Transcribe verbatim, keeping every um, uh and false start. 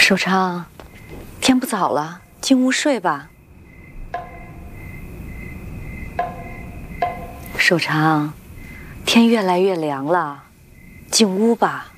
守昌，天不早了，进屋睡吧。守昌，天越来越凉了，进屋吧。